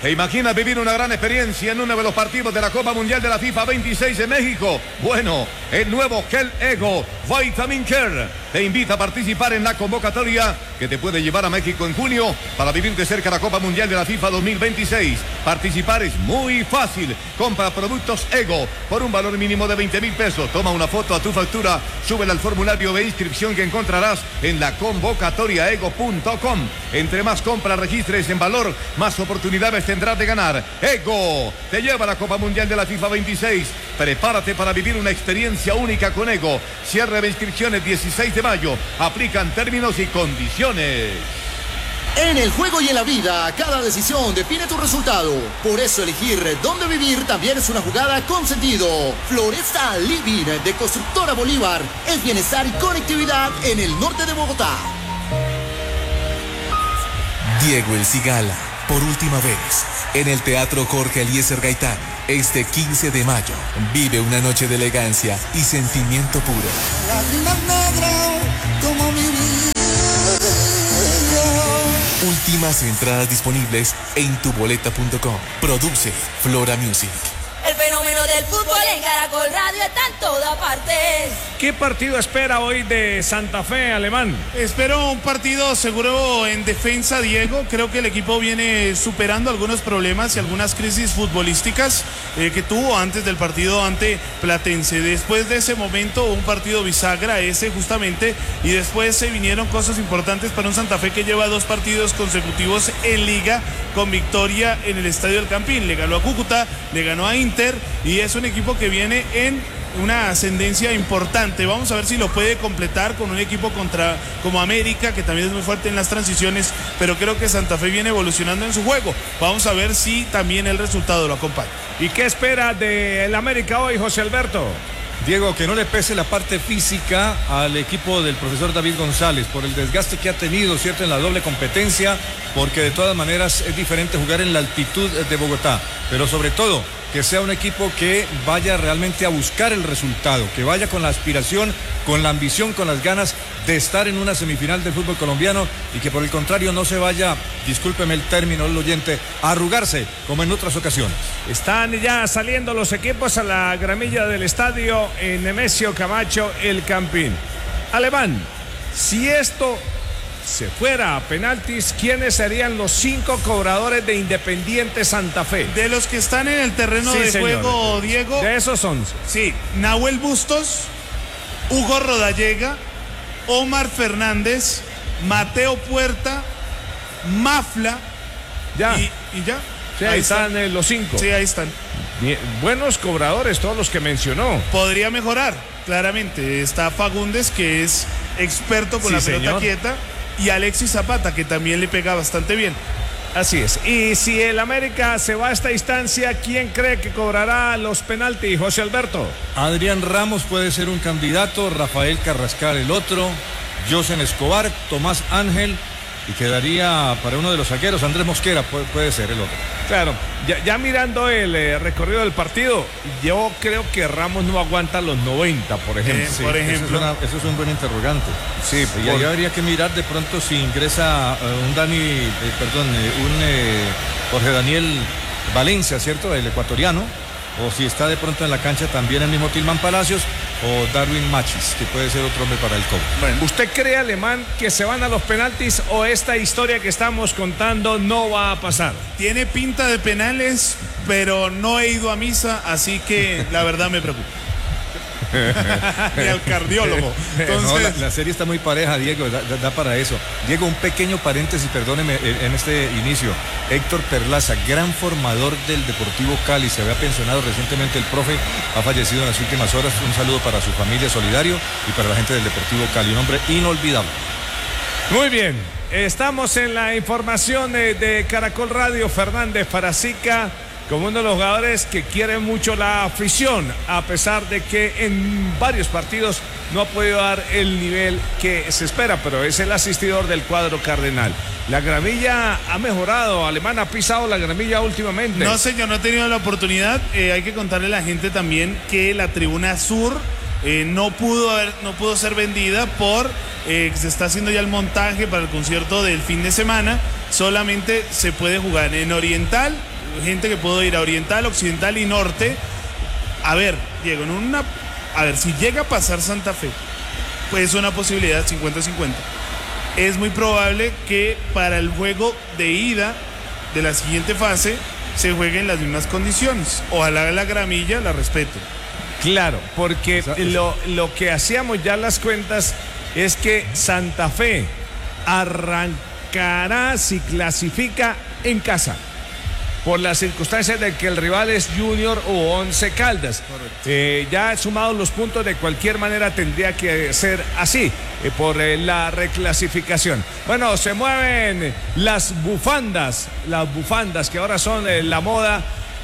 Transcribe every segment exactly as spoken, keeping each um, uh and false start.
¿Te imaginas vivir una gran experiencia en uno de los partidos de la Copa Mundial de la FIFA veintiséis de México? Bueno, el nuevo Gel Ego Vitamin Care te invita a participar en la convocatoria que te puede llevar a México en junio para vivir de cerca la Copa Mundial de la FIFA dos mil veintiséis. Participar es muy fácil. Compra productos Ego por un valor mínimo de veinte mil pesos. Toma una foto a tu factura, súbela al formulario de inscripción que encontrarás en la convocatoria ego punto com. Entre más compras registres en valor, más oportunidades tendrás de ganar. Ego te lleva a la Copa Mundial de la FIFA veintiséis. Prepárate para vivir una experiencia única con Ego. Cierre de inscripciones dieciséis de mayo. Aplican términos y condiciones. En el juego y en la vida, cada decisión define tu resultado. Por eso elegir dónde vivir también es una jugada con sentido. Floresta Living de Constructora Bolívar es bienestar y conectividad en el norte de Bogotá. Diego El Cigala, por última vez, en el Teatro Jorge Eliezer Gaitán, este quince de mayo. Vive una noche de elegancia y sentimiento puro. Lágrimas negras como mi vida. Últimas entradas disponibles en tuboleta punto com. Produce Flora Music. El fenómeno del fútbol en Caracol Radio está en toda parte. ¿Qué partido espera hoy de Santa Fe, Alemán? Espero un partido seguro en defensa, Diego. Creo que el equipo viene superando algunos problemas y algunas crisis futbolísticas eh, que tuvo antes del partido ante Platense. Después de ese momento, un partido bisagra ese justamente, y después se vinieron cosas importantes para un Santa Fe que lleva dos partidos consecutivos en Liga con victoria en el Estadio del Campín. Le ganó a Cúcuta, le ganó a Inter, y es un equipo que viene en una ascendencia importante. Vamos a ver si lo puede completar con un equipo contra como América, que también es muy fuerte en las transiciones, pero creo que Santa Fe viene evolucionando en su juego. Vamos a ver si también el resultado lo acompaña. ¿Y qué espera del América hoy, José Alberto? Diego, que no le pese la parte física al equipo del profesor David González por el desgaste que ha tenido, ¿cierto?, en la doble competencia, porque de todas maneras es diferente jugar en la altitud de Bogotá, pero sobre todo que sea un equipo que vaya realmente a buscar el resultado, que vaya con la aspiración, con la ambición, con las ganas de estar en una semifinal del fútbol colombiano, y que por el contrario no se vaya, discúlpeme el término del oyente, a arrugarse como en otras ocasiones. Están ya saliendo los equipos a la gramilla del estadio en Nemesio Camacho, el Campín. Alemán, si esto se fuera a penaltis, ¿quiénes serían los cinco cobradores de Independiente Santa Fe? De los que están en el terreno sí, de señor. juego, Diego. De esos son. Sí, Nahuel Bustos, Hugo Rodallega, Omar Fernández, Mateo Puerta, Mafla. Ya. Y, y ya. Sí, ahí, ahí están, están eh, los cinco. Sí, ahí están. Bien, buenos cobradores, todos los que mencionó. Podría mejorar, claramente. Está Fagundes, que es experto con sí, la pelota señor. quieta. Y Alexis Zapata, que también le pega bastante bien. Así es. Y si el América se va a esta instancia, ¿quién cree que cobrará los penaltis, José Alberto? Adrián Ramos puede ser un candidato, Rafael Carrascal el otro, Josen Escobar, Tomás Ángel, y quedaría para uno de los zagueros, Andrés Mosquera puede, puede ser el otro. Claro, ya, ya mirando el eh, recorrido del partido, yo creo que Ramos no aguanta los noventa, por ejemplo. Eh, sí, por ejemplo. Eso es, una, eso es un buen interrogante. Sí, y ahí habría que mirar de pronto si ingresa uh, un Dani, eh, perdón, eh, un eh, Jorge Daniel Valencia, ¿cierto? El ecuatoriano. O si está de pronto en la cancha también el mismo Tilman Palacios o Darwin Machis, que puede ser otro hombre para el cobro. Bueno, ¿usted cree, Alemán, que se van a los penaltis o esta historia que estamos contando no va a pasar? Tiene pinta de penales, pero no he ido a misa, así que la verdad me preocupa. Ni al cardiólogo. Entonces... No, la, la serie está muy pareja, Diego, da, da, da para eso. Diego, un pequeño paréntesis, perdóneme, en, en este inicio. Héctor Perlaza, gran formador del Deportivo Cali, se había pensionado recientemente el profe, ha fallecido en las últimas horas. Un saludo para su familia, solidario, y para la gente del Deportivo Cali, un hombre inolvidable. Muy bien, estamos en la información de, de Caracol Radio. Fernández Farazica como uno de los jugadores que quiere mucho la afición, a pesar de que en varios partidos no ha podido dar el nivel que se espera, pero es el asistidor del cuadro cardenal. La gramilla ha mejorado, Alemán ha pisado la gramilla últimamente. No, señor, no he tenido la oportunidad. Eh, hay que contarle a la gente también que la tribuna sur eh, no pudo haber, no pudo ser vendida por eh, se está haciendo ya el montaje para el concierto del fin de semana. solamente se puede jugar en Oriental, gente que puede ir a Oriental, Occidental y Norte. A ver, Diego, en una, a ver, si llega a pasar Santa Fe, pues es una posibilidad cincuenta cincuenta. Es muy probable que para el juego de ida de la siguiente fase se juegue en las mismas condiciones. Ojalá la gramilla la respete. Claro, porque o sea, lo, lo que hacíamos ya las cuentas es que Santa Fe arrancará si clasifica en casa, por las circunstancias de que el rival es Junior o Once Caldas. Eh, ya sumados los puntos, de cualquier manera tendría que ser así, eh, por eh, la reclasificación. Bueno, se mueven las bufandas, las bufandas que ahora son eh, la moda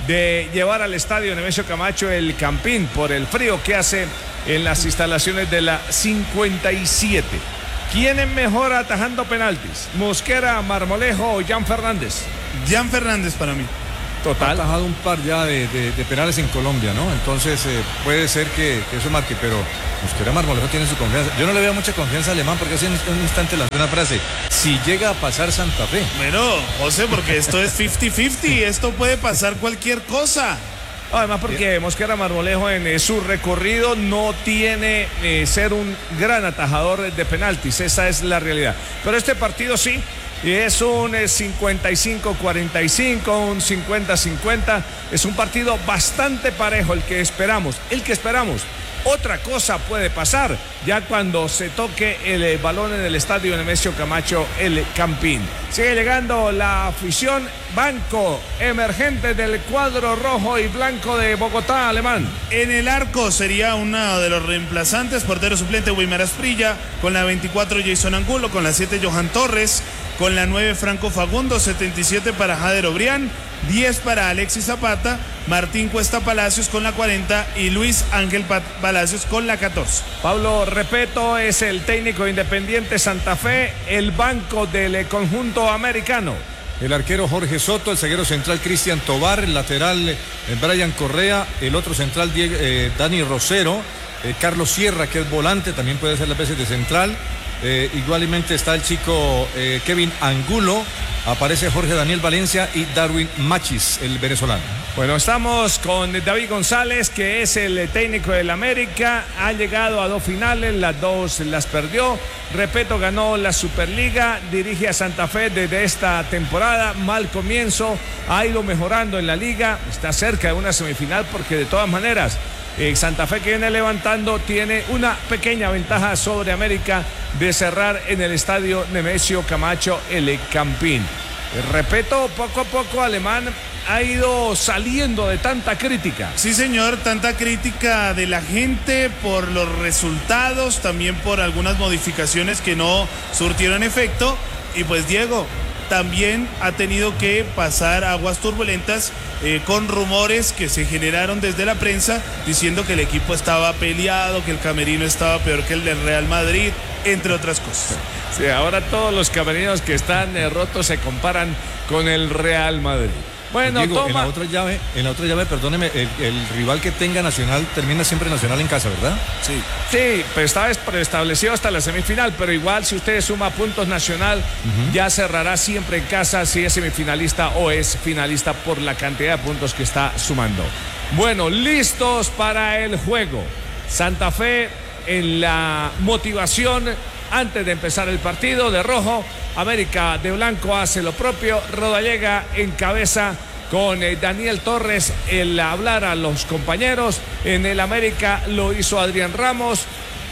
de llevar al estadio Nemesio Camacho el Campín, por el frío que hace en las instalaciones de la cincuenta y siete. ¿Quién es mejor atajando penaltis? ¿Mosquera, Marmolejo o Jan Fernández? Jan Fernández para mí. Total. Ha atajado un par ya de, de, de penales en Colombia, ¿no? Entonces eh, puede ser que, que eso marque, pero Mosquera, Marmolejo tiene su confianza. Yo no le veo mucha confianza a Alemán, porque hace un, un instante lanzó una frase: si llega a pasar Santa Fe. Bueno, José, porque esto es cincuenta cincuenta, esto puede pasar cualquier cosa. Además, porque Mosquera Marmolejo en eh, su recorrido no tiene eh, ser un gran atajador de penaltis, esa es la realidad. Pero este partido sí, es un eh, cincuenta y cinco cuarenta y cinco, un cincuenta cincuenta, es un partido bastante parejo el que esperamos, el que esperamos. Otra cosa puede pasar ya cuando se toque el eh, balón en el estadio Nemesio Camacho, el Campín. Sigue llegando la afición, banco emergente del cuadro rojo y blanco de Bogotá, Alemán. En el arco sería uno de los reemplazantes, portero suplente Weimar Asprilla, con la veinticuatro Jason Angulo, con la siete Johan Torres, con la nueve Franco Fagundo, setenta y siete para Jader Obrián, diez para Alexis Zapata, Martín Cuesta Palacios con la cuarenta y Luis Ángel Palacios con la catorce. Pablo Repeto es el técnico Independiente Santa Fe, el banco del conjunto americano. El arquero Jorge Soto, el zaguero central Cristian Tobar, el lateral eh, Brian Correa, el otro central Diego, eh, Dani Rosero, eh, Carlos Sierra, que es volante, también puede ser las veces de central. Eh, igualmente está el chico eh, Kevin Angulo, aparece Jorge Daniel Valencia y Darwin Machis, el venezolano. Bueno, estamos con David González, que es el técnico del América, ha llegado a dos finales, las dos las perdió. Repeto, ganó la Superliga, dirige a Santa Fe desde esta temporada, mal comienzo, ha ido mejorando en la liga, está cerca de una semifinal, porque de todas maneras Eh, Santa Fe, que viene levantando, tiene una pequeña ventaja sobre América de cerrar en el estadio Nemesio Camacho el Campín. Eh, repito, poco a poco Alemán ha ido saliendo de tanta crítica. Sí, señor, tanta crítica de la gente por los resultados, también por algunas modificaciones que no surtieron efecto. Y pues Diego también ha tenido que pasar aguas turbulentas eh, con rumores que se generaron desde la prensa diciendo que el equipo estaba peleado, que el camerino estaba peor que el del Real Madrid, entre otras cosas. Sí, ahora todos los camerinos que están eh, rotos se comparan con el Real Madrid. Bueno, Diego, toma. en la otra llave, en la otra llave, perdóneme, el, el rival que tenga Nacional termina siempre Nacional en casa, ¿verdad? Sí. Sí, pero esta vez preestablecido hasta la semifinal, pero igual si usted suma puntos Nacional, uh-huh, ya cerrará siempre en casa si es semifinalista o es finalista por la cantidad de puntos que está sumando. Bueno, listos para el juego. Santa Fe en la motivación antes de empezar el partido de rojo. América de blanco hace lo propio. Rodallega encabeza con eh, Daniel Torres el hablar a los compañeros. En el América lo hizo Adrián Ramos.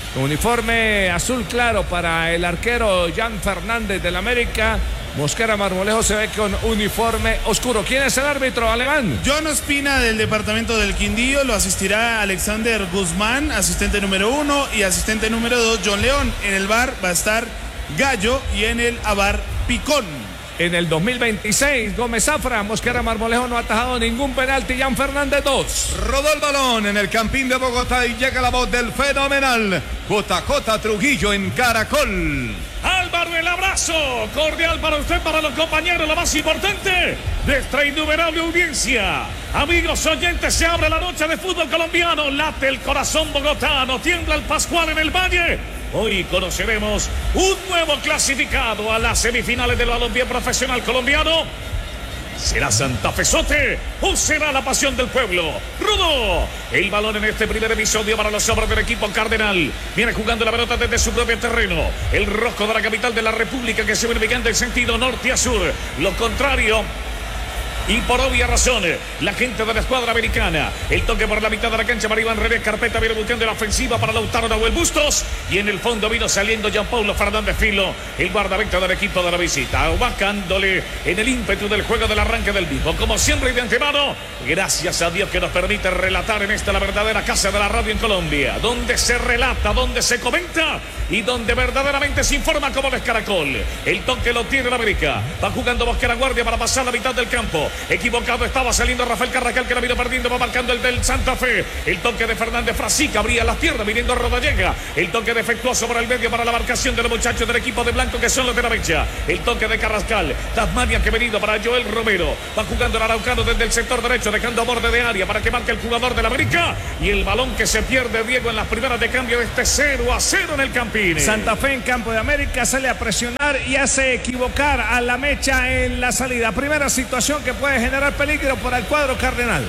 Uniforme azul claro para el arquero Jan Fernández del América. Mosquera Marmolejo se ve con uniforme oscuro. ¿Quién es el árbitro, Alemán? John Ospina, del departamento del Quindío. Lo asistirá Alexander Guzmán, asistente número uno, y asistente número dos, John León. En el V A R va a estar Gallo y en el A V A R Picón. En el dos mil veintiséis, Gómez Zafra, Mosquera Marmolejo no ha atajado ningún penalti. Jan Fernández dos. Rodó el balón en el Campín de Bogotá y llega la voz del fenomenal J J Trujillo en Caracol. Álvaro, el abrazo cordial para usted, para los compañeros, lo más importante de esta innumerable audiencia. Amigos oyentes, se abre la noche de fútbol colombiano, late el corazón bogotano, tiembla el Pascual en el Valle. Hoy conoceremos un nuevo clasificado a las semifinales del balompié profesional colombiano. ¿Será Santa Fezote o será la pasión del pueblo? Rudo, el balón en este primer episodio para los hombres del equipo cardenal. Viene jugando la pelota desde su propio terreno. El rojo de la capital de la República que se viene ubicando en sentido norte a sur. Lo contrario. Y por obvia razón, la gente de la escuadra americana. El toque por la mitad de la cancha para Iván René. Carpeta viene buscando la ofensiva para Lautaro Nahuel Bustos. Y en el fondo vino saliendo Jean Paulo Fernández Filo, el guardameta del equipo de la visita. Vacándole en el ímpetu del juego del arranque del mismo. Como siempre y de antemano, gracias a Dios que nos permite relatar en esta la verdadera casa de la radio en Colombia. Donde se relata, donde se comenta y donde verdaderamente se informa como es Caracol. El toque lo tiene la América. Va jugando Bosquera Guardia para pasar la mitad del campo. Equivocado estaba saliendo Rafael Carrascal, que la vino perdiendo, va marcando el del Santa Fe. El toque de Fernández Frasica, abría las piernas, viniendo Rodallega. El toque defectuoso por el medio para la marcación de los muchachos del equipo de blanco, que son los de la mecha. El toque de Carrascal, Tasmania que ha venido para Joel Romero. Va jugando el araucano desde el sector derecho, dejando a borde de área para que marque el jugador de la América. Y el balón que se pierde, Diego, en las primeras de cambio de este cero a cero en el Campín. Santa Fe en campo de América sale a presionar y hace equivocar a la mecha en la salida. Primera situación que puede generar peligro para el cuadro cardenal.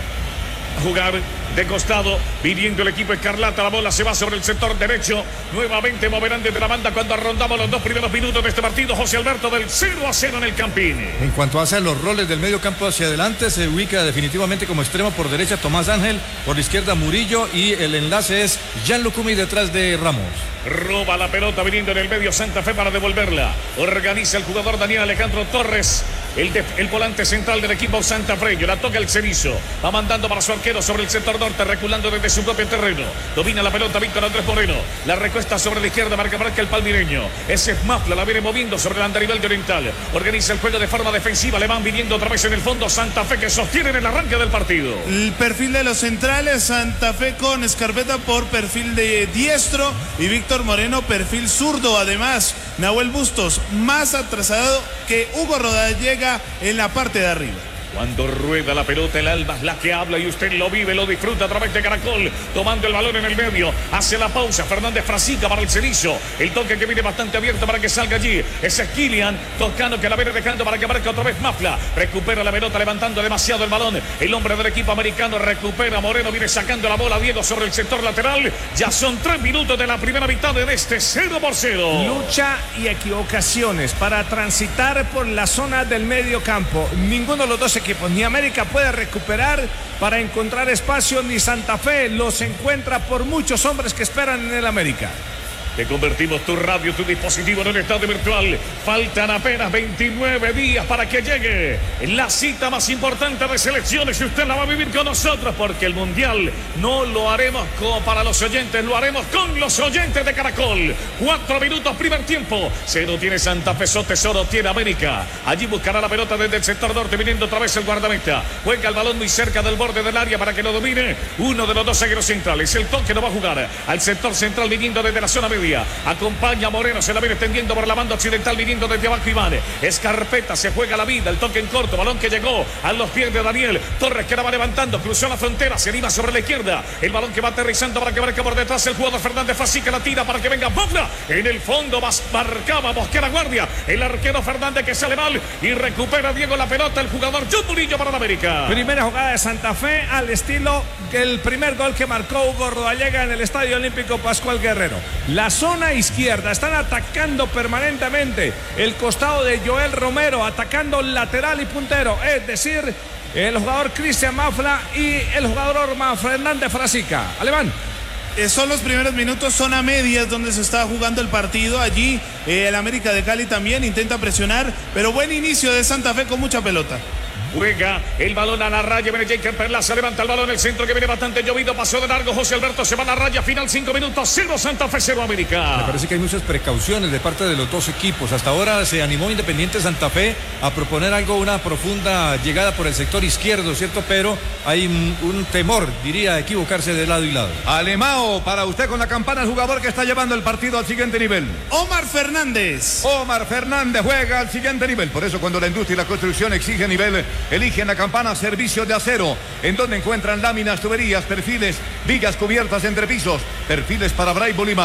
Jugar de costado, viniendo el equipo escarlata, la bola se va sobre el sector derecho, nuevamente moverán desde la banda cuando rondamos los dos primeros minutos de este partido. José Alberto, del cero a cero en el Campín. En cuanto hace los roles del medio campo hacia adelante, se ubica definitivamente como extremo por derecha Tomás Ángel, por la izquierda Murillo, y el enlace es Jan Lucumi detrás de Ramos. Roba la pelota viniendo en el medio Santa Fe para devolverla. Organiza el jugador Daniel Alejandro Torres, el, de, el volante central del equipo santafreño. La toca el Cerizo, va mandando para su arquero sobre el sector norte, reculando desde su propio terreno. Domina la pelota Víctor Andrés Moreno, la recuesta sobre la izquierda, marca marca el palmireño. Ese es Mafla, la viene moviendo sobre el andarivel de Oriental. Organiza el juego de forma defensiva, le van viniendo otra vez en el fondo Santa Fe, que sostiene en el arranque del partido. El perfil de los centrales, Santa Fe con Escarpeta por perfil de diestro y Víctor Moreno perfil zurdo. Además, Nahuel Bustos más atrasado que Hugo Rodallega en la parte de arriba. Cuando rueda la pelota, el alma es la que habla y usted lo vive, lo disfruta a través de Caracol. Tomando el balón en el medio, hace la pausa Fernández Frasica para el Cerizo. El toque que viene bastante abierto para que salga allí. Ese es Kilian Toscano, que la viene dejando para que marque otra vez Mafla. Recupera la pelota levantando demasiado el balón. El hombre del equipo americano recupera. Moreno viene sacando la bola, Diego, sobre el sector lateral. Ya son tres minutos de la primera mitad de este cero por cero. Lucha y equivocaciones para transitar por la zona del medio campo. Ninguno de los dos equipos, ni América puede recuperar para encontrar espacio, ni Santa Fe los encuentra por muchos hombres que esperan en el América. Te convertimos tu radio, tu dispositivo en un estadio virtual. Faltan apenas veintinueve días para que llegue la cita más importante de selecciones y usted la va a vivir con nosotros, porque el Mundial no lo haremos como para los oyentes, lo haremos con los oyentes de Caracol. Cuatro minutos primer tiempo. Cero tiene Santa Fe, tesoro tiene América. Allí buscará la pelota desde el sector norte, viniendo otra vez el guardameta. Juega el balón muy cerca del borde del área para que lo domine uno de los dos zagueros centrales. El toque no va a jugar al sector central, viniendo desde la zona media. Acompaña a Moreno, se la viene extendiendo por la banda occidental, viniendo desde abajo Iván. Escarpeta, se juega la vida, el toque en corto, balón que llegó a los pies de Daniel Torres, que la va levantando, cruzó la frontera, se anima sobre la izquierda. El balón que va aterrizando para que marque por detrás el jugador Fernández Frasica, la tira para que venga Mafla. En el fondo marcaba Bosquera Guardia, el arquero Fernández, que sale mal y recupera Diego la pelota, el jugador John Murillo para la América. Primera jugada de Santa Fe al estilo del primer gol que marcó Hugo Rodallega en el Estadio Olímpico Pascual Guerrero. La zona izquierda, están atacando permanentemente el costado de Joel Romero, atacando lateral y puntero, es decir, el jugador Cristian Mafla y el jugador Orma Fernández Frasica. Alemán. Eh, son los primeros minutos, son a medias donde se está jugando el partido. Allí eh, el América de Cali también intenta presionar, pero buen inicio de Santa Fe con mucha pelota. Juega el balón a la raya, viene Jaker Perlaza, levanta el balón en el centro que viene bastante llovido, pasó de largo José Alberto, se va a la raya, final cinco minutos, cero Santa Fe, cero América. Me parece que hay muchas precauciones de parte de los dos equipos. Hasta ahora se animó Independiente Santa Fe a proponer algo, una profunda llegada por el sector izquierdo, ¿cierto? Pero hay un, un temor, diría, de equivocarse de lado y lado. Alemao, para usted con la campana, el jugador que está llevando el partido al siguiente nivel. Omar Fernández. Omar Fernández juega al siguiente nivel. Por eso cuando la industria y la construcción exige nivel, eligen la campana Servicio de Acero, en donde encuentran láminas, tuberías, perfiles, vigas cubiertas entre pisos, perfiles para Braille y más.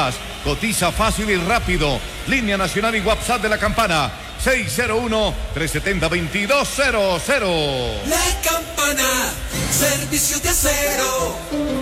Cotiza fácil y rápido. Línea nacional y WhatsApp de la Campana. seis cero uno, tres siete cero, dos dos cero cero. La Campana, servicio de acero.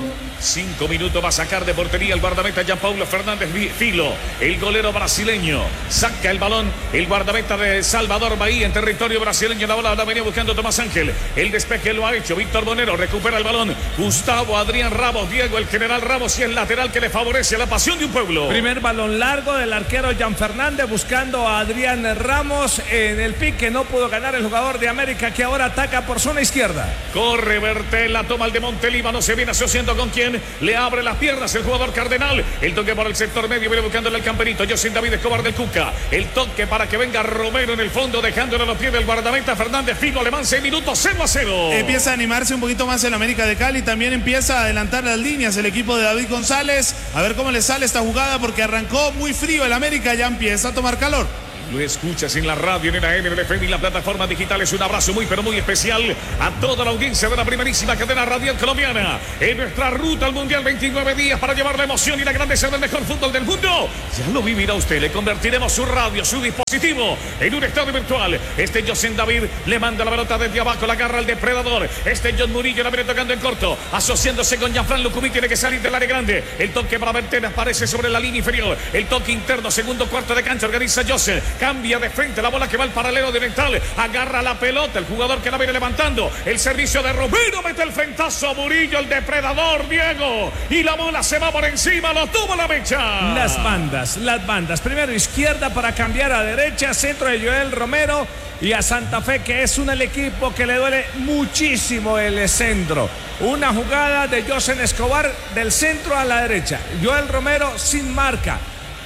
Cinco minutos va a sacar de portería el guardameta Gianpaulo Fernández Filo, el golero brasileño. Saca el balón el guardameta de Salvador Bahía en territorio brasileño. La bola la venía buscando Tomás Ángel. El despeje lo ha hecho Víctor Bonero. Recupera el balón Gustavo Adrián Ramos. Diego, el general Ramos, y el lateral que le favorece a la pasión de un pueblo. Primer balón largo del arquero Jan Fernández buscando a Adrián Ramos en el pique. No pudo ganar el jugador de América, que ahora ataca por zona izquierda. Corre Bertel, la toma el de Montelíbano. Se viene asociando con quién. Le abre las piernas el jugador Cardenal. El toque por el sector medio, viene buscándole el camperito José David Escobar del Cuca. El toque para que venga Romero en el fondo, dejándole a los pies del guardameta Fernández Fino. Alemán, seis minutos, cero a cero. Empieza a animarse un poquito más el América de Cali. También empieza a adelantar las líneas el equipo de David González. A ver cómo le sale esta jugada, porque arrancó muy frío el América, ya empieza a tomar calor. Lo escuchas en la radio, en la N F M y las plataformas digitales. Un abrazo muy pero muy especial a toda la audiencia de la primerísima cadena radial colombiana en nuestra ruta al Mundial. Veintinueve días para llevar la emoción y la grandeza del mejor fútbol del mundo. Ya lo vivirá usted. Le convertiremos su radio, su dispositivo en un estadio virtual. Este José David le manda la pelota desde abajo, la agarra el depredador. Este John Murillo la viene tocando en corto, asociándose con Gianfran Lucumí. Tiene que salir del área grande. El toque para Bertel aparece sobre la línea inferior. El toque interno, segundo cuarto de cancha, organiza José. Cambia de frente, la bola que va al paralelo directal. Agarra la pelota, el jugador que la viene levantando. El servicio de Romero, mete el frentazo. Murillo, el depredador, Diego. Y la bola se va por encima, lo tuvo la mecha. Las bandas, las bandas. Primero izquierda para cambiar a derecha. Centro de Joel Romero. Y a Santa Fe, que es un el equipo que le duele muchísimo el centro. Una jugada de José Escobar del centro a la derecha. Joel Romero sin marca.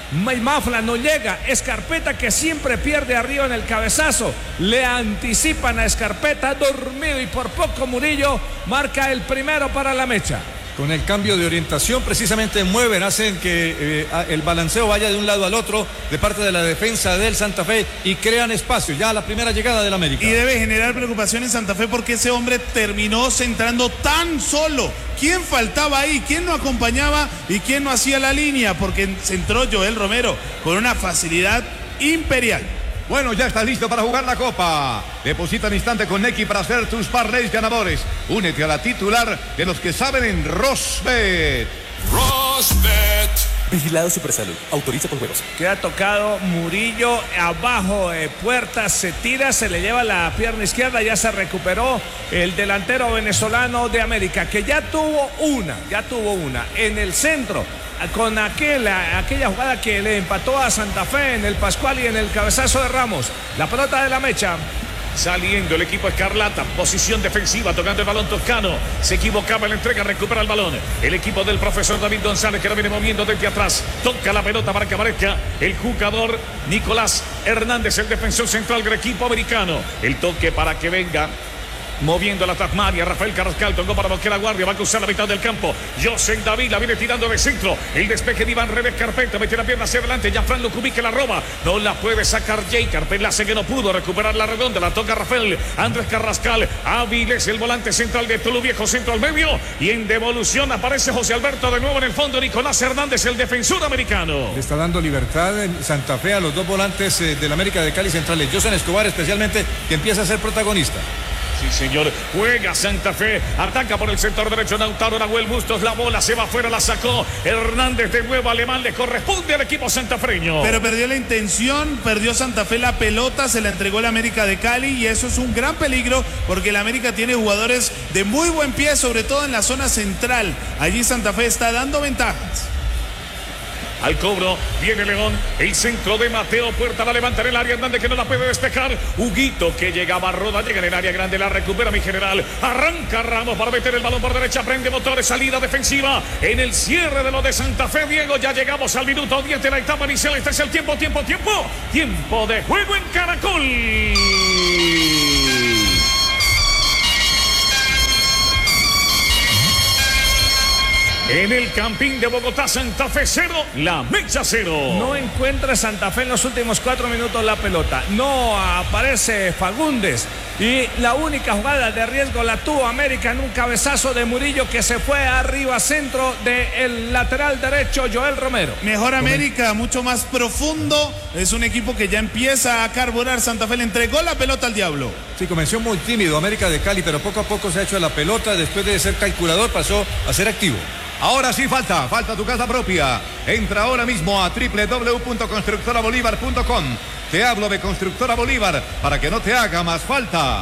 Mafla no llega. Escarpeta, que siempre pierde arriba en el cabezazo. Le anticipan a Escarpeta, dormido, y por poco Murillo marca el primero para la mecha. Con el cambio de orientación precisamente mueven, hacen que eh, el balanceo vaya de un lado al otro de parte de la defensa del Santa Fe y crean espacio ya a la primera llegada del América. Y debe generar preocupación en Santa Fe porque ese hombre terminó centrando tan solo. ¿Quién faltaba ahí? ¿Quién no acompañaba? ¿Y quién no hacía la línea? Porque centró Joel Romero con una facilidad imperial. Bueno, ya estás listo para jugar la Copa. Deposita al instante con Nequi para hacer tus parlays ganadores. Únete a la titular de los que saben en Rosbet. Rosbet. Vigilado Supersalud. Autoriza con juegos. Queda tocado Murillo abajo, eh, Puerta se tira, se le lleva la pierna izquierda, ya se recuperó el delantero venezolano de América, que ya tuvo una, ya tuvo una en el centro, con aquel, aquella jugada que le empató a Santa Fe en el Pascual y en el cabezazo de Ramos. La pelota de la mecha. Saliendo el equipo Escarlata, posición defensiva, tocando el balón Toscano. Se equivocaba en la entrega, recupera el balón. El equipo del profesor David González, que la viene moviendo desde atrás. Toca la pelota para que aparezca el jugador Nicolás Hernández, el defensor central del equipo americano. El toque para que venga moviendo la Tasmania, Rafael Carrascal tocó para bloquear la guardia, va a cruzar la mitad del campo. José David la viene tirando de centro. El despeje de Iván Redes Carpeta, mete la pierna hacia adelante. Gianfran Lucumí que la roba, no la puede sacar Jay Carpeta, la hace que no pudo recuperar la redonda, la toca Rafael Andrés Carrascal. Áviles, el volante central de Tulu Viejo, centro al medio, y en devolución aparece José Alberto de nuevo en el fondo. Nicolás Hernández, el defensor americano. Le está dando libertad en Santa Fe a los dos volantes eh, del América de Cali centrales, José Escobar especialmente, que empieza a ser protagonista. Sí, señor. Juega Santa Fe. Ataca por el sector derecho Lautaro Nahuel Bustos. La bola se va afuera, la sacó Hernández de nuevo. Alemán, le corresponde al equipo santafreño. Pero perdió la intención, perdió Santa Fe la pelota, se la entregó el América de Cali, y eso es un gran peligro porque el América tiene jugadores de muy buen pie, sobre todo en la zona central. Allí Santa Fe está dando ventajas. Al cobro, viene León, el centro de Mateo Puerta, la levanta en el área Hernández, que no la puede despejar. Huguito, que llegaba a Roda, llega en el área grande, la recupera mi general. Arranca Ramos para meter el balón por derecha, prende motores, salida defensiva. En el cierre de lo de Santa Fe, Diego, ya llegamos al minuto diez de la etapa inicial. Este es el tiempo, tiempo, tiempo. Tiempo de juego en Caracol. En el Campín de Bogotá, Santa Fe cero, la Mecha cero. No encuentra Santa Fe en los últimos cuatro minutos la pelota. No aparece Fagundes. Y la única jugada de riesgo la tuvo América en un cabezazo de Murillo que se fue arriba centro del lateral derecho Joel Romero. Mejor América, mucho más profundo. Es un equipo que ya empieza a carburar. Santa Fe le entregó la pelota al Diablo. Sí, comenzó muy tímido América de Cali, pero poco a poco se ha hecho la pelota. Después de ser calculador pasó a ser activo. Ahora sí falta, falta tu casa propia. Entra ahora mismo a doble u doble u doble u punto constructora bolívar punto com. Te hablo de Constructora Bolívar para que no te haga más falta.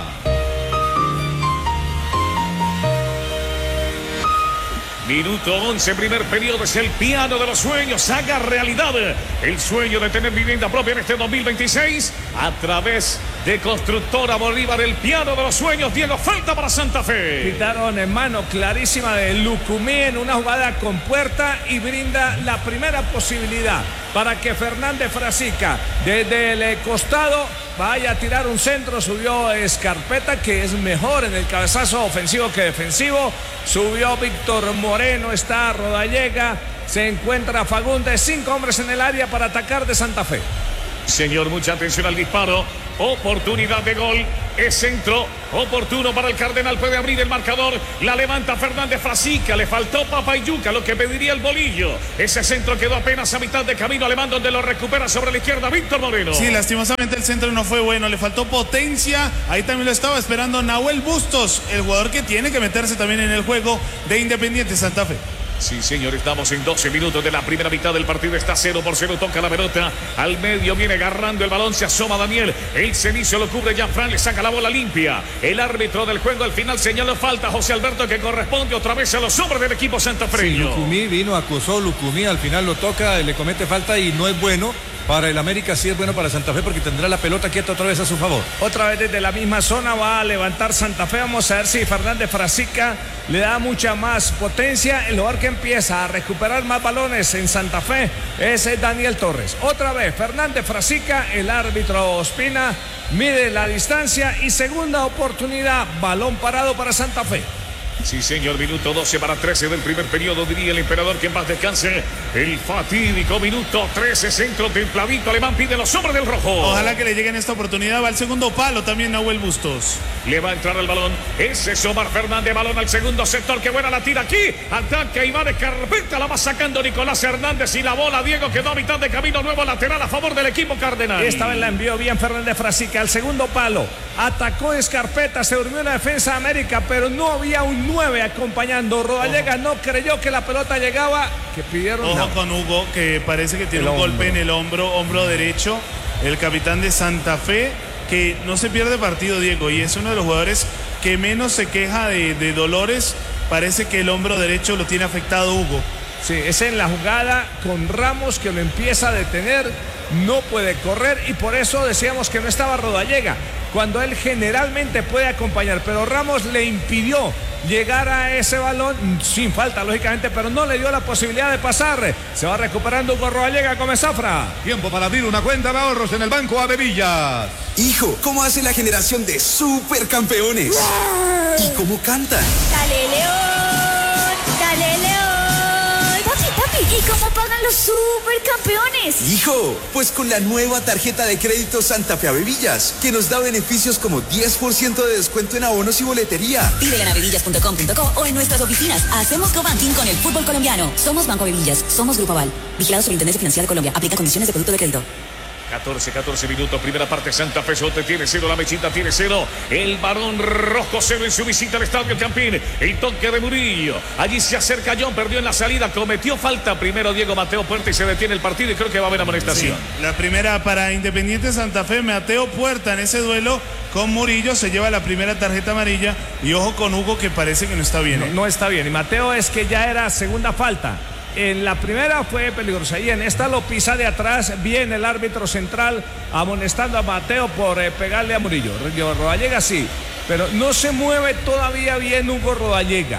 Minuto once, primer periodo, es el piano de los sueños. Haga realidad el sueño de tener vivienda propia en este dos mil veintiséis a través de Constructora Bolívar. El piano de los sueños. Diego, falta para Santa Fe. Quitaron en mano clarísima de Lucumí en una jugada con puerta y brinda la primera posibilidad para que Fernández Frasica desde el costado vaya a tirar un centro. Subió Escarpeta, que es mejor en el cabezazo ofensivo que defensivo. Subió Víctor Moreno, está Rodallega, se encuentra Fagundes, cinco hombres en el área para atacar de Santa Fe. Señor, mucha atención al disparo. Oportunidad de gol. Es centro oportuno para el Cardenal. Puede abrir el marcador. La levanta Fernández Frasica. Le faltó Papayuca, lo que pediría el bolillo. Ese centro quedó apenas a mitad de camino alemán, donde lo recupera sobre la izquierda Víctor Moreno. Sí, lastimosamente el centro no fue bueno. Le faltó potencia. Ahí también lo estaba esperando Nahuel Bustos, el jugador que tiene que meterse también en el juego de Independiente Santa Fe. Sí, señor, estamos en doce minutos de la primera mitad del partido. Está cero por cero, toca la pelota al medio, viene agarrando el balón, se asoma Daniel. El cenizo lo cubre Jean-Fran, le saca la bola limpia. El árbitro del juego al final señaló falta, José Alberto, que corresponde otra vez a los hombres del equipo santafreño. Sí, Lucumí vino, acusó Lucumí, al final lo toca, le comete falta y no es bueno. Para el América sí es bueno para Santa Fe porque tendrá la pelota quieta otra vez a su favor. Otra vez desde la misma zona va a levantar Santa Fe. Vamos a ver si Fernández Frasica le da mucha más potencia. El jugador que empieza a recuperar más balones en Santa Fe es Daniel Torres. Otra vez Fernández Frasica, el árbitro Ospina mide la distancia y segunda oportunidad, balón parado para Santa Fe. Sí, señor, minuto doce para trece del primer periodo, diría el emperador que en paz descanse. El fatídico minuto trece, centro templadito alemán, pide los hombres del rojo. Ojalá que le lleguen esta oportunidad, va al segundo palo también Nahuel Bustos. Le va a entrar el balón, ese es Omar Fernández, balón al segundo sector, que buena la tira aquí, ataca Iván Escarpeta, la va sacando Nicolás Hernández y la bola, Diego, quedó a mitad de camino, nuevo lateral a favor del equipo cardenal. Esta vez la envió bien Fernández Frasica al segundo palo, atacó Escarpeta, se durmió en la defensa de América, pero no había un nueve acompañando. Rodallega no creyó que la pelota llegaba, que pidieron. Ojo no. con Hugo, que parece que tiene el un hombro. golpe en el hombro, hombro derecho, el capitán de Santa Fe, que no se pierde partido, Diego, y es uno de los jugadores que menos se queja de, de dolores. Parece que el hombro derecho lo tiene afectado Hugo. Sí, es en la jugada con Ramos que lo empieza a detener, no puede correr y por eso decíamos que no estaba Rodallega, cuando él generalmente puede acompañar, pero Ramos le impidió llegar a ese balón sin falta, lógicamente, pero no le dio la posibilidad de pasar. Se va recuperando Hugo Rodallega con Zafra. Tiempo para abrir una cuenta de ahorros en el Banco Avevillas. Hijo, ¿cómo hace la generación de supercampeones? ¡Wow! ¿Y cómo cantan? ¡Dale, León! ¡Dale, León! Papi, papi, ¿y cómo pagan los supercampeones? Hijo, pues con la nueva tarjeta de crédito Santa Fe Avevillas, que nos da beneficios como diez por ciento de descuento en abonos y boletería. Pídela en avevillas punto com punto co o en nuestras oficinas. Hacemos cobanking con el fútbol colombiano. Somos Banco Avevillas, somos Grupo Aval. Vigilado Superintendencia Financiera de Colombia. Aplica condiciones de producto de crédito. catorce, catorce minutos, primera parte, Santa Fe Sote tiene cero, la mechita tiene cero, el Barón Rojo cero en su visita al Estadio Campín, el toque de Murillo, allí se acerca John, perdió en la salida, cometió falta primero Diego Mateo Puerta y se detiene el partido y creo que va a haber amonestación. Sí, la primera para Independiente Santa Fe, Mateo Puerta en ese duelo con Murillo, se lleva la primera tarjeta amarilla y ojo con Hugo que parece que no está bien. No, ¿eh? no está bien, y Mateo es que ya era segunda falta. En la primera fue peligrosa y en esta lo pisa de atrás. Viene el árbitro central amonestando a Mateo por eh, pegarle a Murillo. Rodallega sí, pero no se mueve todavía bien Hugo Rodallega.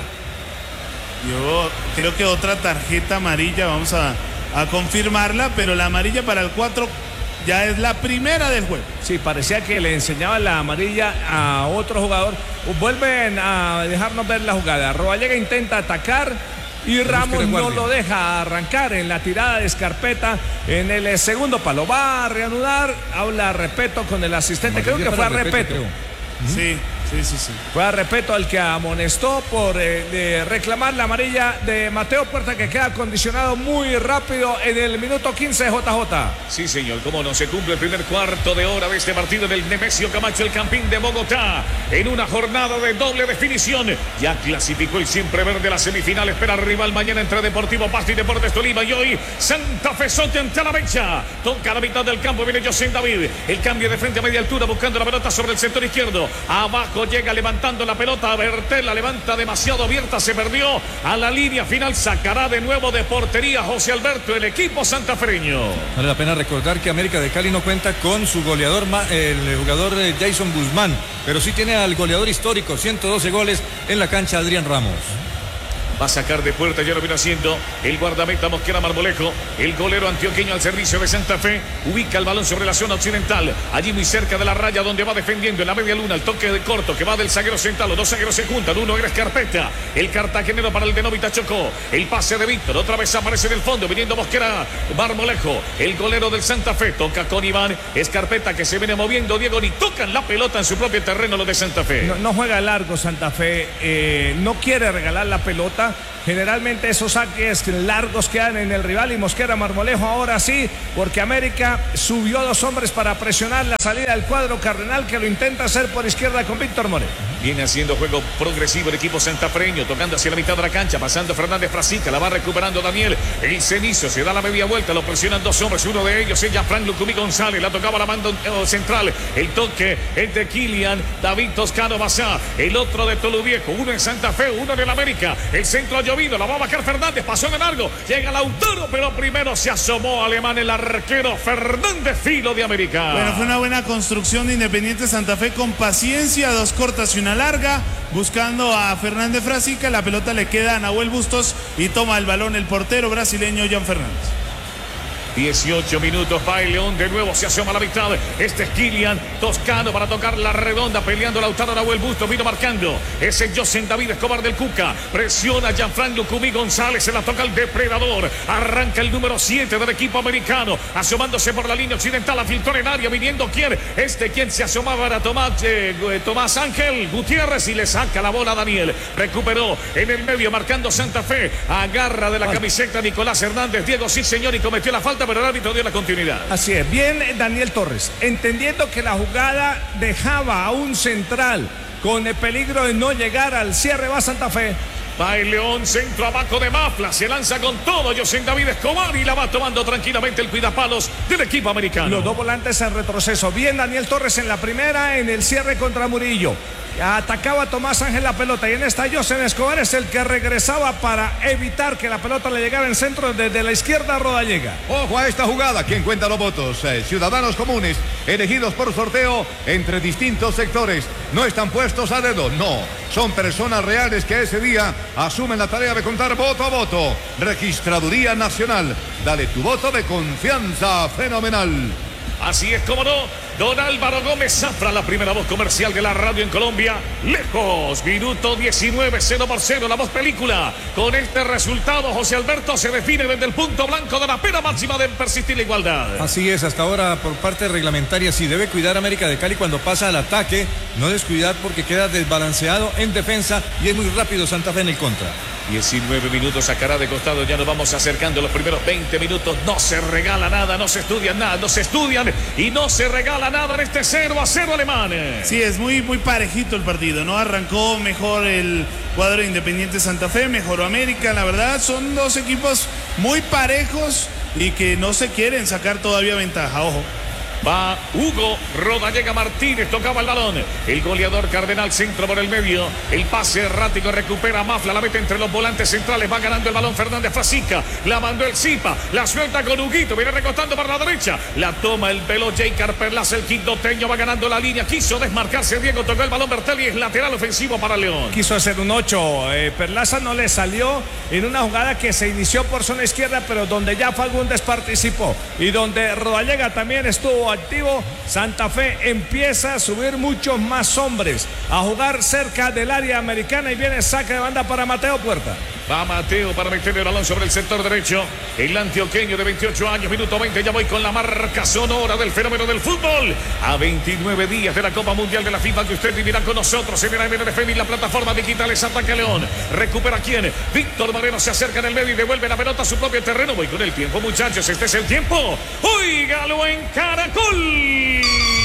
Yo creo que otra tarjeta amarilla, vamos a, a confirmarla, pero la amarilla para el cuatro ya es la primera del juego. Sí, parecía que le enseñaba la amarilla a otro jugador. Vuelven a dejarnos ver la jugada. Rodallega intenta atacar y Ramos no lo deja arrancar en la tirada de Escarpeta en el segundo palo. Va a reanudar, habla Repeto con el asistente, creo que fue a Repeto. Sí, sí, sí, sí. Fue a respeto al que amonestó por eh, de reclamar la amarilla de Mateo Puerta, que queda condicionado muy rápido en el minuto quince, J J. Sí, señor, cómo no se cumple el primer cuarto de hora de este partido del Nemesio Camacho, el Campín de Bogotá, en una jornada de doble definición. Ya clasificó el siempre verde a la semifinal, espera rival mañana entre Deportivo Pasto y Deportes Tolima, y hoy Santa Fe Sote ante la Mecha. Toca a la mitad del campo, viene José David, el cambio de frente a media altura, buscando la pelota sobre el sector izquierdo, abajo llega levantando la pelota, Bertel la levanta demasiado abierta, se perdió a la línea final, sacará de nuevo de portería José Alberto, el equipo santafereño. Vale la pena recordar que América de Cali no cuenta con su goleador, el jugador Jason Guzmán, pero sí tiene al goleador histórico, ciento doce goles en la cancha, Adrián Ramos. Va a sacar de puerta, ya lo viene haciendo el guardameta Mosquera Marmolejo, el golero antioqueño al servicio de Santa Fe, ubica el balón sobre la zona occidental, allí muy cerca de la raya donde va defendiendo en la media luna, el toque de corto que va del zaguero central, los dos zagueros se juntan, uno era Escarpeta, el cartagenero para el de Novita Chocó, el pase de Víctor, otra vez aparece en el fondo, viniendo Mosquera Marmolejo, el golero del Santa Fe, toca con Iván Escarpeta que se viene moviendo, Diego, ni tocan la pelota en su propio terreno lo de Santa Fe. No, no juega largo Santa Fe, eh, no quiere regalar la pelota. Generalmente esos saques largos quedan en el rival y Mosquera Marmolejo ahora sí, porque América subió dos hombres para presionar la salida del cuadro cardenal, que lo intenta hacer por izquierda con Víctor Moreno. Viene haciendo juego progresivo el equipo santafreño, tocando hacia la mitad de la cancha, pasando Fernández Frasica, la va recuperando Daniel, el Cenizo, se da la media vuelta, lo presionan dos hombres, uno de ellos es Frank Lucumí González, la tocaba la manda central, el toque es de Kilian David Toscano Bazá, el otro de Toluviejo, uno en Santa Fe, uno en el América, el centro ha llovido, la va a bajar Fernández, pasó de largo, llega Lautaro, pero primero se asomó Alemán, el arquero Fernández Filo de América. Bueno, fue una buena construcción de Independiente Santa Fe con paciencia, dos cortas y una larga, buscando a Fernández Frasica, la pelota le queda a Nahuel Bustos y toma el balón el portero brasileño Jan Fernández. dieciocho minutos, va el León, de nuevo se asoma a la mitad, este es Kilian Toscano para tocar la redonda, peleando Lautaro, Nahuel Bustos, vino marcando, ese José David Escobar del Cuca, presiona Gianfranco Lucumí González, se la toca el depredador, arranca el número siete del equipo americano, asomándose por la línea occidental, filtró en área, viniendo quien, este quien se asomaba era Tomás, eh, Tomás Ángel Gutiérrez y le saca la bola a Daniel, recuperó en el medio, marcando Santa Fe, agarra de la camiseta Nicolás Hernández, Diego sí señor, y cometió la falta, pero el árbitro dio la continuidad. Así es, bien Daniel Torres, entendiendo que la jugada dejaba a un central con el peligro de no llegar al cierre, va Santa Fe. Va el León, centro abajo de Mafla, se lanza con todo José David Escobar y la va tomando tranquilamente el cuidapalos del equipo americano. Los dos volantes en retroceso, bien Daniel Torres en la primera, en el cierre contra Murillo. Atacaba Tomás Ángel la pelota y en esta José Escobar es el que regresaba para evitar que la pelota le llegara en centro desde la izquierda a Rodallega. Ojo a esta jugada, ¿quién cuenta los votos? Eh, ciudadanos comunes, elegidos por sorteo entre distintos sectores. No están puestos a dedo, no. Son personas reales que ese día asumen la tarea de contar voto a voto. Registraduría Nacional, dale tu voto de confianza fenomenal. Así es como no. Don Álvaro Gómez Zafra, la primera voz comercial de la radio en Colombia. Lejos, minuto diecinueve, cero por cero, la voz película. Con este resultado, José Alberto se define desde el punto blanco de la pena máxima de persistir la igualdad. Así es, hasta ahora por parte reglamentaria, sí debe cuidar América de Cali cuando pasa al ataque, no descuidar porque queda desbalanceado en defensa y es muy rápido Santa Fe en el contra. diecinueve minutos, sacará de costado, ya nos vamos acercando a los primeros veinte minutos, no se regala nada, no se estudian nada, no se estudian y no se regala nada en este cero a cero alemán. Sí, es muy, muy parejito el partido, ¿no? Arrancó mejor el cuadro de Independiente Santa Fe, mejoró América, la verdad son dos equipos muy parejos y que no se quieren sacar todavía ventaja, ojo. Va Hugo Rodallega Martínez, tocaba el balón. El goleador Cardenal, centro por el medio. El pase errático, recupera Mafla, la mete entre los volantes centrales. Va ganando el balón Fernández Frasica. La mandó el Zipa, la suelta con Huguito. Viene recostando para la derecha. La toma el pelo J. Perlaza, el quindoteño. Va ganando la línea. Quiso desmarcarse Diego, tocó el balón Bertelli. Es lateral ofensivo para León. Quiso hacer un ocho. Eh, Perlaza no le salió en una jugada que se inició por zona izquierda, pero donde ya Fagundes participó. Y donde Rodallega también estuvo activo. Santa Fe empieza a subir muchos más hombres, a jugar cerca del área americana y viene saque de banda para Mateo Puerta. Va Mateo para meter el balón sobre el sector derecho. El antioqueño de veintiocho años, minuto veinte. Ya voy con la marca sonora del fenómeno del fútbol. A veintinueve días de la Copa Mundial de la FIFA que usted vivirá con nosotros en el M N F M y la plataforma digitales. Ataca León. Recupera quién. Víctor Moreno se acerca en el medio y devuelve la pelota a su propio terreno. Voy con el tiempo, muchachos. Este es el tiempo. Óigalo en Caracol.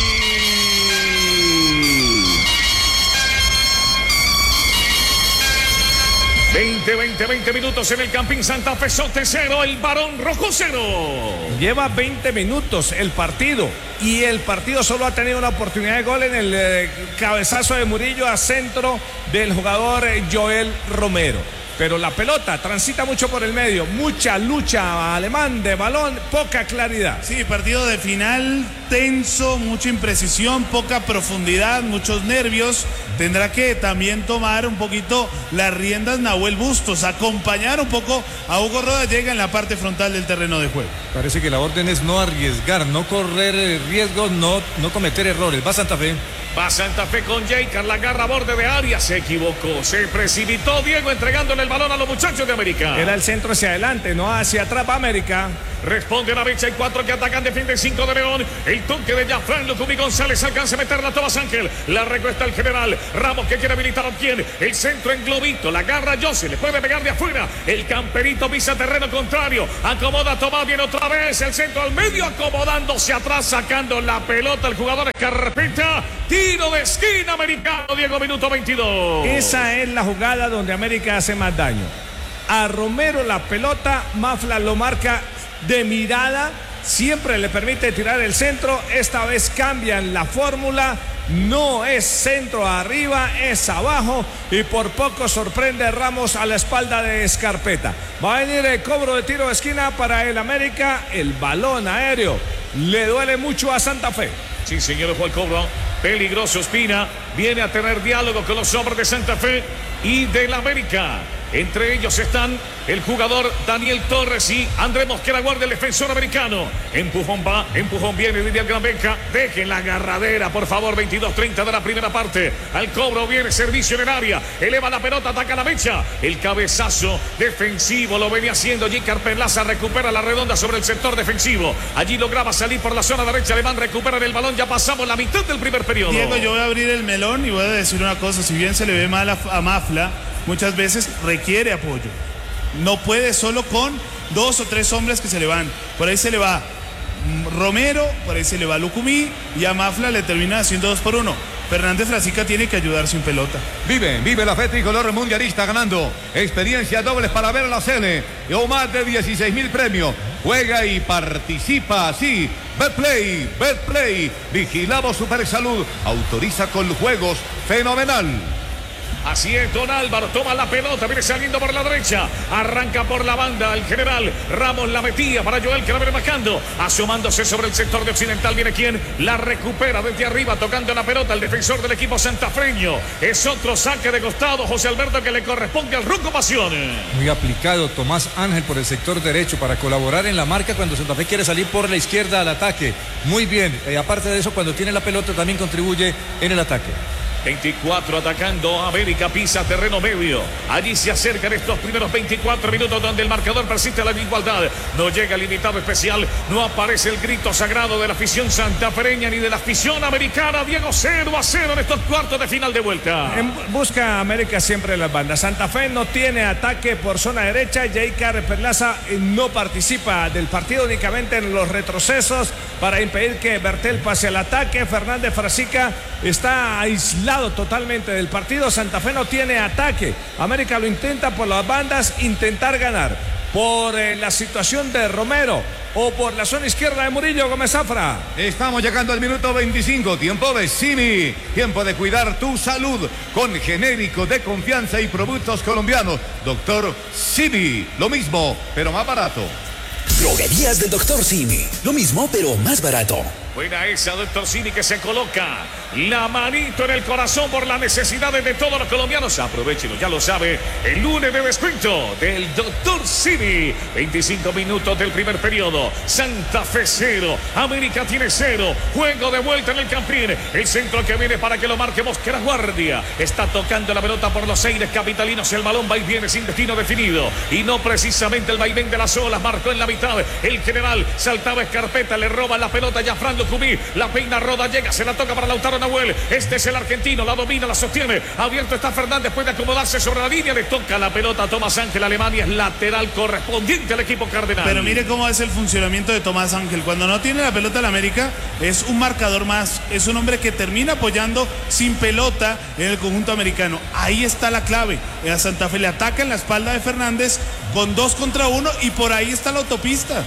veinte, veinte, veinte minutos en el Campín Santa Fe. Sote cero, el Barón Rojo cero. Lleva veinte minutos el partido y el partido solo ha tenido una oportunidad de gol en el eh, cabezazo de Murillo a centro del jugador eh, Joel Romero. Pero la pelota transita mucho por el medio, mucha lucha alemán de balón, poca claridad. Sí, partido de final tenso, mucha imprecisión, poca profundidad, muchos nervios. Tendrá que también tomar un poquito las riendas Nahuel Bustos, acompañar un poco a Hugo Rodallega en la parte frontal del terreno de juego. Parece que la orden es no arriesgar, no correr riesgos, no, no cometer errores. Va Santa Fe. Va Santa Fe con Jeicar, la garra a borde de área, se equivocó, se precipitó Diego entregándole el balón a los muchachos de América. Era el centro hacia adelante, no hacia atrás. Va América. Responde la brecha, hay cuatro que atacan, defiende cinco de León. El toque de Jafran Lucumí González alcanza a meterla a Tomás Ángel. La recuesta el general Ramos que quiere habilitar a quien. El centro en globito, la garra Jose, le puede pegar de afuera. El camperito pisa terreno contrario. Acomoda Tomás, viene otra vez. El centro al medio, acomodándose atrás, sacando la pelota el jugador Escarpeta. Tiro de esquina americano, Diego, minuto veintidós. Esa es la jugada donde América hace más daño. A Romero la pelota, Mafla lo marca de mirada, siempre le permite tirar el centro. Esta vez cambian la fórmula, no es centro arriba, es abajo y por poco sorprende Ramos a la espalda de Escarpeta. Va a venir el cobro de tiro de esquina para el América. El balón aéreo le duele mucho a Santa Fe. Sí, señor, fue el cobro peligroso. Espina viene a tener diálogo con los hombres de Santa Fe y del América. Entre ellos están el jugador Daniel Torres y André Mosquera Guardia, el defensor americano. Empujón va, empujón viene, Vivian Granbeca. Dejen la agarradera, por favor. veintidós treinta de la primera parte. Al cobro viene servicio en el área. Eleva la pelota, ataca la mecha. El cabezazo defensivo lo venía haciendo Jícar Perlaza. Recupera la redonda sobre el sector defensivo. Allí lograba salir por la zona derecha. Alemán recupera el balón. Ya pasamos la mitad del primer periodo. Diego, yo voy a abrir el melón y voy a decir una cosa. Si bien se le ve mal a, a Mafla, muchas veces requiere apoyo. No puede solo con dos o tres hombres que se le van. Por ahí se le va Romero, por ahí se le va Lucumí y a Mafla le termina haciendo dos por uno. Fernández Frasica tiene que ayudar sin pelota. Vive, vive la fe tricolor mundialista ganando. Experiencia dobles para ver a la Cele. O más de dieciséis mil premios. Juega y participa así. Betplay, Betplay. Vigilamos Supersalud. Autoriza con juegos. Fenomenal. Así es, Don Álvaro toma la pelota, viene saliendo por la derecha, arranca por la banda el general Ramos, la metía para Joel que la viene marcando, asomándose sobre el sector de Occidental, viene quien la recupera desde arriba, tocando la pelota el defensor del equipo santafreño. Es otro saque de costado, José Alberto, que le corresponde al Ronco Pasiones. Muy aplicado Tomás Ángel por el sector derecho para colaborar en la marca cuando Santa Fe quiere salir por la izquierda al ataque. Muy bien, eh, aparte de eso, cuando tiene la pelota también contribuye en el ataque. veinticuatro atacando, América pisa terreno medio. Allí se acercan estos primeros veinticuatro minutos donde el marcador persiste la igualdad. No llega el invitado especial, no aparece el grito sagrado de la afición santafereña ni de la afición americana. Diego, cero a cero en estos cuartos de final de vuelta. En busca América siempre las bandas. Santa Fe no tiene ataque por zona derecha. Jícar Perlaza no participa del partido, únicamente en los retrocesos para impedir que Bertel pase al ataque. Fernández Frasica está aislado totalmente del partido. Santa Fe no tiene ataque. América lo intenta por las bandas, intentar ganar por eh, la situación de Romero o por la zona izquierda de Murillo Gómez Zafra. Estamos llegando al minuto veinticinco, tiempo de Simi, tiempo de cuidar tu salud con genérico de confianza y productos colombianos. Doctor Simi, lo mismo, pero más barato. Droguerías del Doctor Simi, lo mismo pero más barato. Buena esa, Doctor Simi, que se coloca la manito en el corazón por las necesidades de todos los colombianos. Aprovechelo, ya lo sabe, el lunes de descuento del doctor Simi. veinticinco minutos del primer periodo. Santa Fe cero, América tiene cero. Juego de vuelta en el Campín. El centro que viene para que lo marque Mosquera Guardia. Está tocando la pelota por los aires capitalinos. El balón va y viene sin destino definido. Y no precisamente el vaivén de las olas. Marcó en la mitad. El general saltaba Escarpeta. Le roba la pelota ya Fran Lucumí. La peina Roda, llega, se la toca para Lautaro Nahuel. Este es el argentino. La domina, la sostiene. Abierto está Fernández. Puede acomodarse sobre la línea. Le toca la pelota a Tomás Ángel. Alemania es lateral correspondiente al equipo cardenal. Pero mire cómo es el funcionamiento de Tomás Ángel. Cuando no tiene la pelota el América, es un marcador más. Es un hombre que termina apoyando sin pelota en el conjunto americano. Ahí está la clave. A Santa Fe le ataca en la espalda de Fernández con dos contra uno y por ahí está la autopista.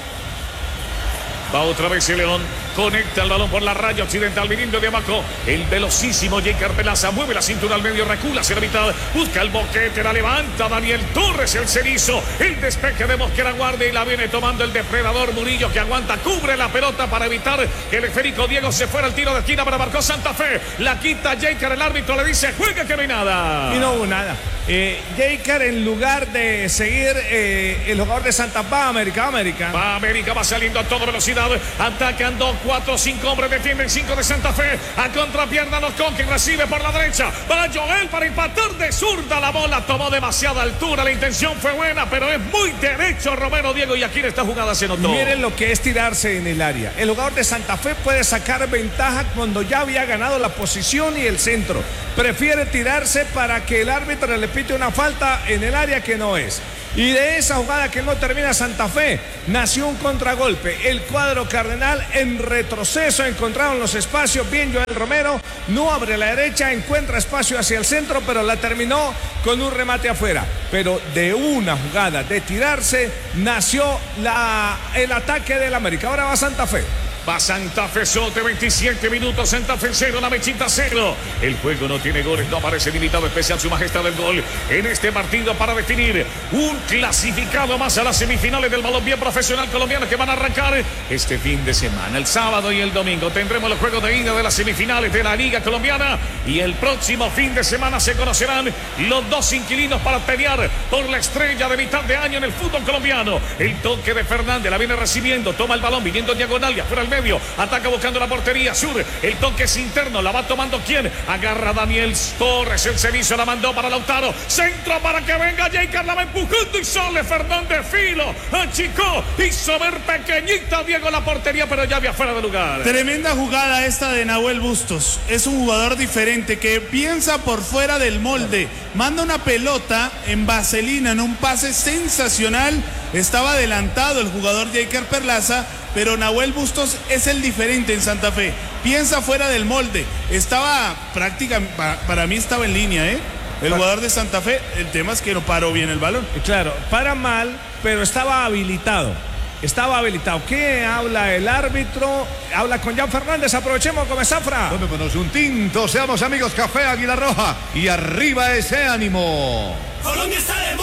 Va otra vez el León. Conecta el balón por la raya occidental, viniendo de abajo. El velocísimo J. Pelaza mueve la cintura al medio, recula hacia la mitad. Busca el boquete, la levanta Daniel Torres, el cerizo. El despeje de Mosquera Guardia y la viene tomando el depredador Murillo, que aguanta, cubre la pelota para evitar que el esférico Diego se fuera al tiro de esquina, para marcó Santa Fe. La quita Jaker, el árbitro le dice: juega que no hay nada. Y no hubo nada. Eh, Jaker, en lugar de seguir eh, el jugador de Santa Fe, va América, América. Va América, va saliendo a toda velocidad, atacando cuatro o cinco hombres, defienden cinco de Santa Fe. A contrapierna los con, que recibe por la derecha. Va Joel para empatar de zurda. La bola tomó demasiada altura. La intención fue buena, pero es muy derecho Romero Diego. Y aquí en esta jugada se notó. Miren lo que es tirarse en el área. El jugador de Santa Fe puede sacar ventaja cuando ya había ganado la posición y el centro. Prefiere tirarse para que el árbitro le pite una falta en el área que no es. Y de esa jugada que no termina Santa Fe, nació un contragolpe. El cuadro cardenal en retroceso, encontraron los espacios. Bien Joel Romero, no abre la derecha, encuentra espacio hacia el centro, pero la terminó con un remate afuera. Pero de una jugada de tirarse, nació la, el ataque del América. Ahora va Santa Fe. Va Santa Fe Sote, veintisiete minutos, Santa Fe cero, la Mechita cero. El juego no tiene goles, no aparece limitado especial su majestad del gol en este partido para definir un clasificado más a las semifinales del balompié profesional colombiano, que van a arrancar este fin de semana. El sábado y el domingo tendremos los juegos de ida de las semifinales de la Liga Colombiana, y el próximo fin de semana se conocerán los dos inquilinos para pelear por la estrella de mitad de año en el fútbol colombiano. El toque de Fernández, la viene recibiendo, toma el balón, viniendo en diagonal y afuera el medio, ataca buscando la portería sur. El toque es interno, la va tomando quién, agarra Daniel Torres, el servicio la mandó para Lautaro, centro para que venga Jaker, la va empujando y sale Fernández, filo, achicó, hizo ver pequeñita Diego la portería, pero ya había fuera de lugar. Tremenda jugada esta de Nahuel Bustos. Es un jugador diferente que piensa por fuera del molde, manda una pelota en vaselina en un pase sensacional. Estaba adelantado el jugador Jaker Perlaza, pero Nahuel Bustos es el diferente en Santa Fe. Piensa fuera del molde. Estaba prácticamente, para, para mí estaba en línea, ¿eh? El jugador de Santa Fe, el tema es que no paró bien el balón. Claro, para mal, pero estaba habilitado. Estaba habilitado. ¿Qué habla el árbitro? Habla con Jan Fernández. Aprovechemos con Zafra. Tomémonos un tinto, seamos amigos. Café Águila Roja y arriba ese ánimo. Colombia está de